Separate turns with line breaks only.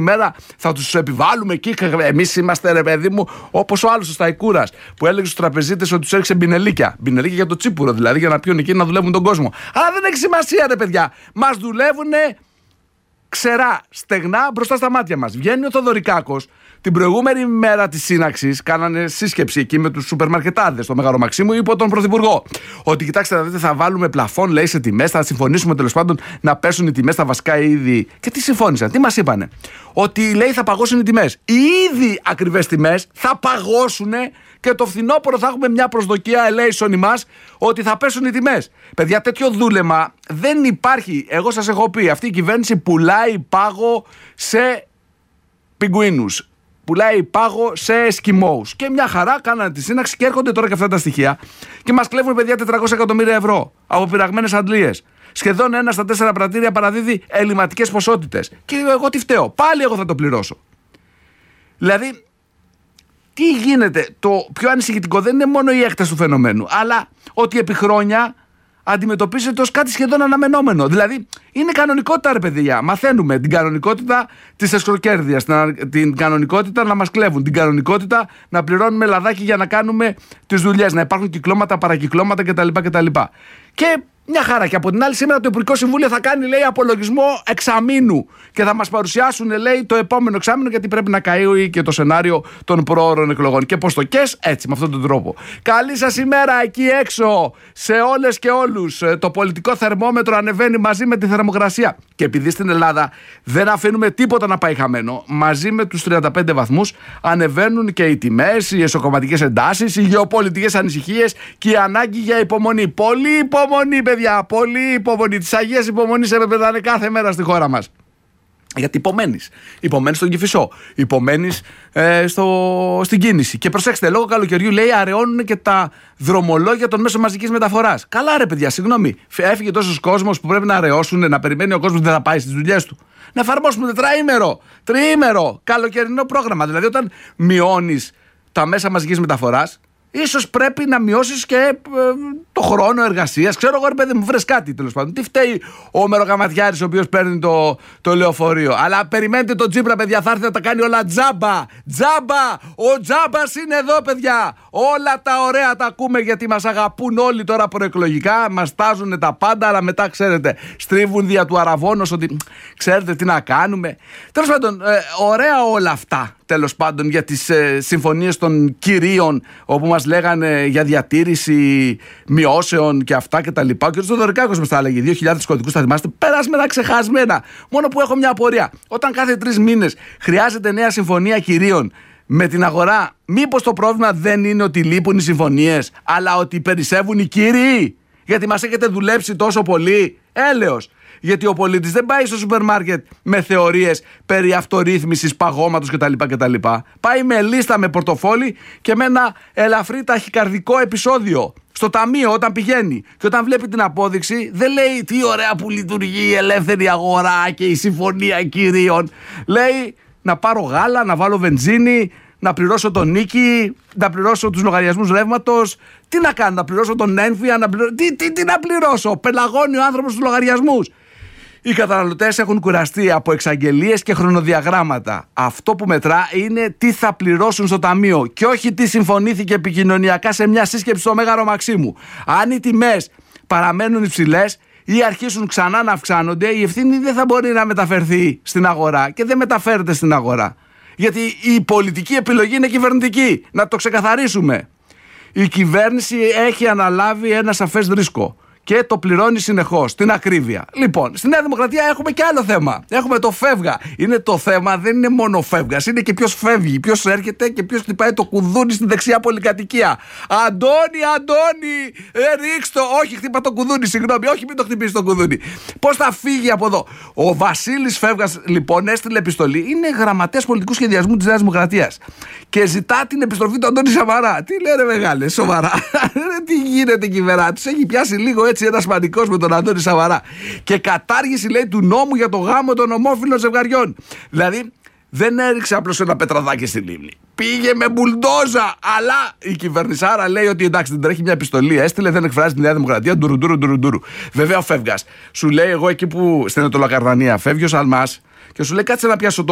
μέρα θα τους επιβάλλουμε εκεί. Εμείς είμαστε, ρε παιδί μου, όπως ο άλλος ο Σταϊκούρας που έλεγε στους τραπεζίτες ότι τους έριξε μπινελίκια. Μπινελίκια για το τσίπουρο, δηλαδή για να πιούν εκεί να δουλεύουν τον κόσμο. Αλλά δεν έχει σημασία, ρε παιδιά. Μας δουλεύουνε ξερά, στεγνά μπροστά στα μάτια μας. Βγαίνει ο Θοδωρικάκος την προηγούμενη μέρα της σύναξης, κάνανε σύσκεψη εκεί με τους σούπερ-μαρκετάδες στο Μέγαρο Μαξίμου, είπε τον Πρωθυπουργό ότι κοιτάξτε να δείτε, θα βάλουμε πλαφόν, λέει, σε τιμές, θα συμφωνήσουμε τέλος πάντων να πέσουν οι τιμές στα βασικά είδη. Και τι συμφώνησαν, τι μας είπανε? Ότι, λέει, θα παγώσουν οι τιμές. Οι ήδη ακριβές τιμές θα παγώσουν και το φθινόπωρο θα έχουμε μια προσδοκία ελέησον ημάς ότι θα πέσουν οι τιμές. Παιδιά, τέτοιο δούλεμα δεν υπάρχει. Εγώ σας έχω πει, αυτή η κυβέρνηση πουλάει πάγο σε πιγκουίνους. Πουλάει πάγο σε εσκιμώους. Και μια χαρά κάνανε τη σύναξη και έρχονται τώρα και αυτά τα στοιχεία και μας κλέβουν, παιδιά, 400 εκατομμύρια ευρώ από πειραγμένες αντλίες. Σχεδόν 1 στα 4 πρατήρια παραδίδει ελληματικές ποσότητες. Και εγώ τι φταίω? Πάλι εγώ θα το πληρώσω. Δηλαδή, τι γίνεται? Το πιο ανησυχητικό δεν είναι μόνο η έκταση του φαινομένου, αλλά ότι επί χρόνια αντιμετωπίζεται ως κάτι σχεδόν αναμενόμενο. Δηλαδή, είναι κανονικότητα, ρε παιδιά. Μαθαίνουμε την κανονικότητα της εσχροκέρδειας, την κανονικότητα να μας κλέβουν, την κανονικότητα να πληρώνουμε λαδάκι για να κάνουμε τις δουλειές, να υπάρχουν κυκλώματα, παρακυκλώματα κτλ. Και μια χαρά. Και από την άλλη, σήμερα το Υπουργικό Συμβούλιο θα κάνει, λέει, απολογισμό εξαμήνου και θα μας παρουσιάσουν, λέει, το επόμενο εξάμηνο, γιατί πρέπει να καεί και το σενάριο των προώρων εκλογών. Και ποστοκές έτσι, με αυτόν τον τρόπο. Καλή σας ημέρα εκεί έξω, σε όλες και όλους. Το πολιτικό θερμόμετρο ανεβαίνει μαζί με τη θερμοκρασία. Και επειδή στην Ελλάδα δεν αφήνουμε τίποτα να πάει χαμένο, μαζί με τους 35 βαθμούς ανεβαίνουν και οι τιμές, οι εσωκομματικές εντάσεις, οι γεωπολιτικές ανησυχίες και η ανάγκη για υπομονή. Πολύ υπομονή, παιδιά, πολύ υπομονή. Της Αγίας υπομονής έπρεπε να είναι κάθε μέρα στη χώρα μας. Γιατί υπομένεις. Υπομένεις στον Κηφισό. Υπομένεις στην κίνηση. Και προσέξτε, λόγω καλοκαιριού, λέει, αραιώνουν και τα δρομολόγια των μέσων μαζικής μεταφοράς. Καλά, ρε παιδιά, συγγνώμη. Έφυγε τόσος κόσμος που πρέπει να αραιώσουν, να περιμένει ο κόσμος ότι δεν θα πάει στις δουλειές του. Να εφαρμόσουμε τριήμερο καλοκαιρινό πρόγραμμα. Δηλαδή, όταν μειώνεις τα μέσα μαζικής μεταφοράς, ίσως πρέπει να μειώσεις και το χρόνο εργασίας. Ξέρω εγώ, ρε παιδί μου, βρες κάτι τέλος πάντων. Τι φταίει ο μεροκαματιάρης ο οποίος παίρνει το λεωφορείο? Αλλά περιμένετε τον Τσίπρα, παιδιά, θα έρθει να τα κάνει όλα τζάμπα. Τζάμπα! Ο τζάμπας είναι εδώ, παιδιά. Όλα τα ωραία τα ακούμε γιατί μας αγαπούν όλοι τώρα προεκλογικά. Μας τάζουν τα πάντα, αλλά μετά, ξέρετε, στρίβουν δια του αραβώνος ότι ξέρετε τι να κάνουμε. Τέλος πάντων, ωραία όλα αυτά. Τέλος πάντων, για τις συμφωνίες των κυρίων, όπου μας λέγανε για διατήρηση μειώσεων και αυτά και τα λοιπά. Ο κ. Θοδωρικάκος μας τα έλεγε. 2.000 κωδικούς, θα θυμάστε, περάσμενα, ξεχασμένα. Μόνο που έχω μια απορία. Όταν κάθε 3 μήνες χρειάζεται νέα συμφωνία κυρίων με την αγορά, μήπως το πρόβλημα δεν είναι ότι λείπουν οι συμφωνίες, αλλά ότι περισσεύουν οι κύριοι? Γιατί μας έχετε δουλέψει τόσο πολύ. Έλεος. Γιατί ο πολίτης δεν πάει στο σούπερ μάρκετ με θεωρίες περί αυτορύθμισης, παγώματος κτλ. Πάει με λίστα, με πορτοφόλι και με ένα ελαφρύ ταχυκαρδικό επεισόδιο. Στο ταμείο όταν πηγαίνει και όταν βλέπει την απόδειξη, δεν λέει τι ωραία που λειτουργεί η ελεύθερη αγορά και η συμφωνία κυρίων. Λέει να πάρω γάλα, να βάλω βενζίνη, να πληρώσω τον νίκη, να πληρώσω τους λογαριασμούς ρεύματος. Τι να κάνω, να πληρώσω τον ένφια, τι να πληρώσω? Πελαγώνει ο άνθρωπος τους λογαριασμούς. Οι καταναλωτές έχουν κουραστεί από εξαγγελίες και χρονοδιαγράμματα. Αυτό που μετρά είναι τι θα πληρώσουν στο ταμείο και όχι τι συμφωνήθηκε επικοινωνιακά σε μια σύσκεψη στο Μέγαρο Μαξίμου. Αν οι τιμές παραμένουν υψηλές ή αρχίσουν ξανά να αυξάνονται, η ευθύνη δεν θα μπορεί να μεταφερθεί στην αγορά και δεν μεταφέρεται στην αγορά. Γιατί η πολιτική επιλογή είναι κυβερνητική. Να το ξεκαθαρίσουμε. Η κυβέρνηση έχει αναλάβει ένα σαφές ρίσκο και το πληρώνει συνεχώς, την ακρίβεια. Λοιπόν, στη Νέα Δημοκρατία έχουμε και άλλο θέμα. Έχουμε το φεύγα. Είναι το θέμα, δεν είναι μόνο φεύγας, είναι και ποιος φεύγει, ποιος έρχεται και ποιος χτυπάει το κουδούνι στην δεξιά πολυκατοικία. Αντώνη, ρίξ' το. Όχι, χτύπα το κουδούνι, συγγνώμη, όχι, μην το χτυπήσει το κουδούνι. Πώς θα φύγει από εδώ? Ο Βασίλης Φεύγας, λοιπόν, έστειλε επιστολή. Είναι γραμματέας πολιτικού σχεδιασμού της Νέας Δημοκρατίας και ζητά την επιστροφή του Αντώνη Σαμαρά. Τι λένε, μεγάλε, σοβαρά? Τι γίνεται, κυβερνά? Τους έχει πιάσει λίγο έτσι ένας πανικός με τον Αντώνη Σαμαρά. Και κατάργηση, λέει, του νόμου για το γάμο των ομόφυλων ζευγαριών. Δηλαδή, δεν έριξε απλώς ένα πετραδάκι στη λίμνη. Πήγε με μπουλντόζα. Αλλά η κυβερνησάρα λέει ότι εντάξει, δεν τρέχει μια επιστολή. Έστειλε, δεν εκφράζει τη Νέα Δημοκρατία. Ντουρουντουρου. Βέβαια ο Φεύγας σου λέει, εγώ εκεί που στην Ετωλοκαρδανία φεύγει ο Σαλμάς και σου λέει, κάτσε να πιάσω